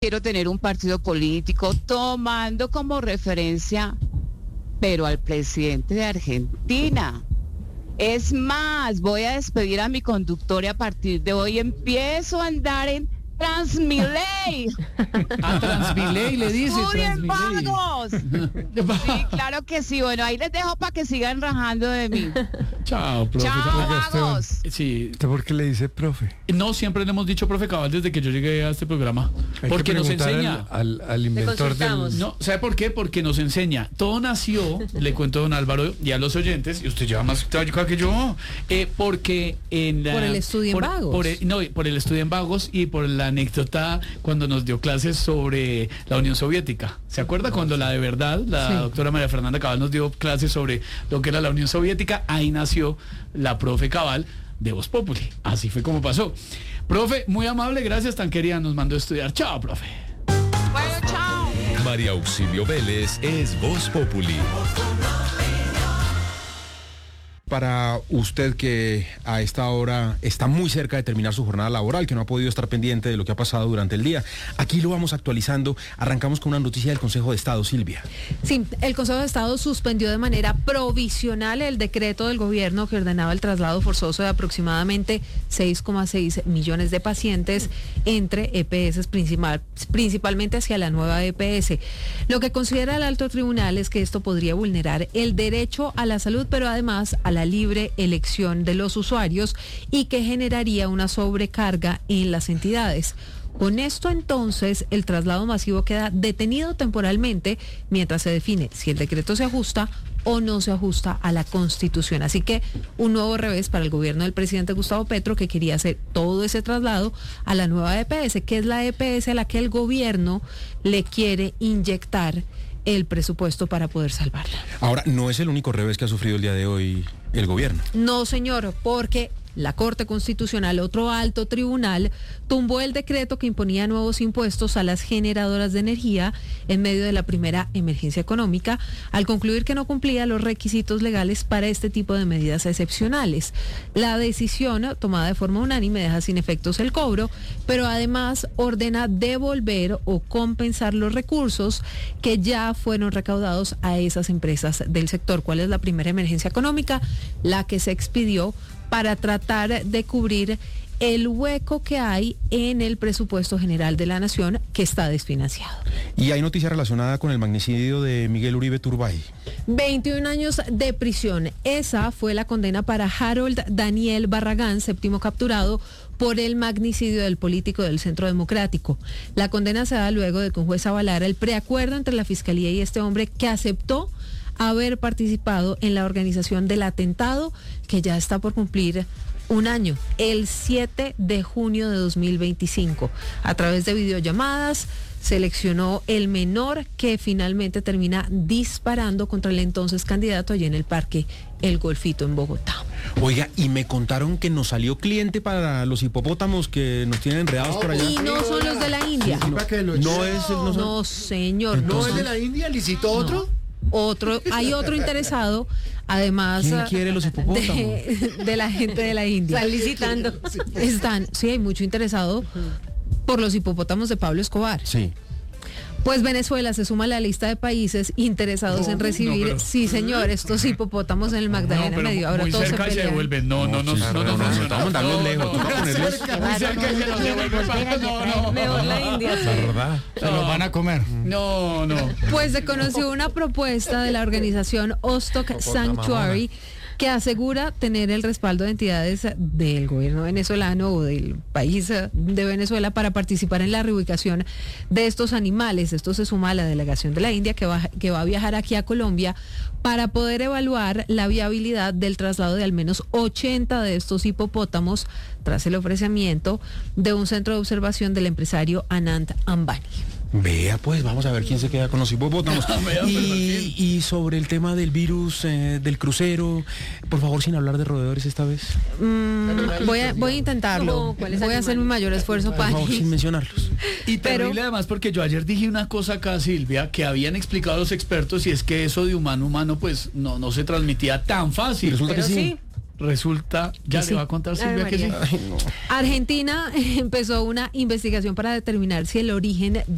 quiero tener un partido político tomando como referencia, pero al presidente de Argentina. Es más, voy a despedir a mi conductor y a partir de hoy empiezo a andar en Transmiley. A Transmiley le dice. ¡Estudien Transmiley. vagos! Sí, claro que sí. Bueno, ahí les dejo para que sigan rajando de mí. Chao, profe. ¡Chao, vagos! Sí. ¿Usted por qué le dice profe? No, siempre le hemos dicho profe Cabal desde que yo llegué a este programa. Hay Porque que nos preguntar enseña. al inventor del... No, ¿sabe por qué? Porque nos enseña. Todo nació, le cuento a don Álvaro y a los oyentes, y usted lleva más trabajo que yo, porque en la... Por el estudio en Vagos. Por el estudio en Vagos y por la anécdota cuando nos dio clases sobre la Unión Soviética. ¿Se acuerda cuando la de verdad, la doctora María Fernanda Cabal nos dio clases sobre lo que era la Unión Soviética? Ahí nació la profe Cabal de Voz Populi. Así fue como pasó. Profe, muy amable, gracias, tan querida, nos mandó a estudiar. Chao, profe. Bueno, chao. María Auxilio Vélez es Voz Populi. Para usted que a esta hora está muy cerca de terminar su jornada laboral, que no ha podido estar pendiente de lo que ha pasado durante el día, aquí lo vamos actualizando. Arrancamos con una noticia del Consejo de Estado, Silvia. Sí, el Consejo de Estado suspendió de manera provisional el decreto del gobierno que ordenaba el traslado forzoso de aproximadamente 6,6 millones de pacientes entre EPS principalmente hacia la nueva EPS. Lo que considera el alto tribunal es que esto podría vulnerar el derecho a la salud, pero además a la libre elección de los usuarios y que generaría una sobrecarga en las entidades. Con esto entonces el traslado masivo queda detenido temporalmente mientras se define si el decreto se ajusta o no se ajusta a la Constitución. Así que un nuevo revés para el gobierno del presidente Gustavo Petro, que quería hacer todo ese traslado a la nueva EPS, que es la EPS a la que el gobierno le quiere inyectar el presupuesto para poder salvarla. Ahora, no es el único revés que ha sufrido el día de hoy el gobierno. No, señor, porque la Corte Constitucional, otro alto tribunal, tumbó el decreto que imponía nuevos impuestos a las generadoras de energía en medio de la primera emergencia económica, al concluir que no cumplía los requisitos legales para este tipo de medidas excepcionales. La decisión, tomada de forma unánime, deja sin efectos el cobro, pero además ordena devolver o compensar los recursos que ya fueron recaudados a esas empresas del sector. ¿Cuál es la primera emergencia económica? La que se expidió para tratar de cubrir el hueco que hay en el presupuesto general de la nación, que está desfinanciado. Y hay noticia relacionada con el magnicidio de Miguel Uribe Turbay. 21 años de prisión. Esa fue la condena para Harold Daniel Barragán, séptimo capturado por el magnicidio del político del Centro Democrático. La condena se da luego de que un juez avalara el preacuerdo entre la Fiscalía y este hombre, que aceptó haber participado en la organización del atentado, que ya está por cumplir un año, el 7 de junio de 2025. A través de videollamadas seleccionó el menor que finalmente termina disparando contra el entonces candidato allí en el Parque El Golfito en Bogotá. Oiga, y me contaron que nos salió cliente para los hipopótamos que nos tienen enredados por allá. Y no son los de la India. No, señor. ¿No es de la India? ¿Licitó otro? Hay otro interesado, además. ¿Quién quiere los hipopótamos? De la gente de la India. Están licitando. Sí, hay mucho interesado por los hipopótamos de Pablo Escobar. Sí. Pues Venezuela se suma a la lista de países interesados en recibir, sí señor, estos hipopótamos en el Magdalena Medio. Ahora muy todos se cerca se pelean. devuelven. No. Estamos mandando lejos. Toca ponerles... Muy cerca se los devuelven. No. Mejor la India. La verdad. Se los van a comer. No. Pues se conoció una propuesta de la organización Ostok Sanctuary, que asegura tener el respaldo de entidades del gobierno venezolano o del país de Venezuela para participar en la reubicación de estos animales. Esto se suma a la delegación de la India que va a viajar aquí a Colombia para poder evaluar la viabilidad del traslado de al menos 80 de estos hipopótamos tras el ofrecimiento de un centro de observación del empresario Anand Ambani. Vea, pues, vamos a ver quién se queda con los hipopótamos. Y sobre el tema del virus del crucero, por favor, sin hablar de roedores esta vez. Voy a intentarlo. Voy a hacer mi mayor esfuerzo Por para favor, sin mencionarlos. Y terrible además, porque yo ayer dije una cosa acá, Silvia, que habían explicado los expertos, y es que eso de humano a humano pues no se transmitía tan fácil. Resulta que sí. Resulta, ya le va a contar Silvia que sí. Argentina empezó una investigación para determinar si el origen